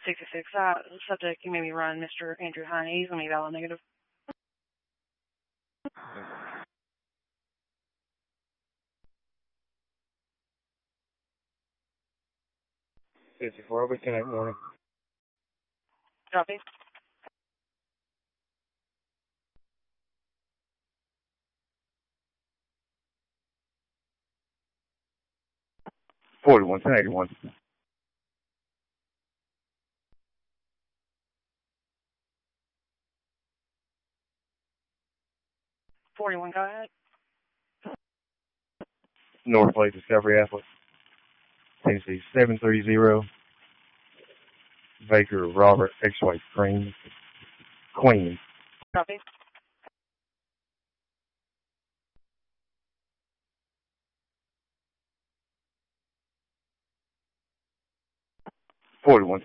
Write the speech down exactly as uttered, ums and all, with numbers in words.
sixty-six, uh, subject, you made me run Mister Andrew Heine. He's going to be valid negative. fifty-four, I'll be ten eight morning. Copy. forty-one, ten eighty-one. forty-one, go ahead. North Lake Discovery Atlas. Tennessee seven three zero. Baker Robert X-Way Queen. Queen. Copy. forty-one.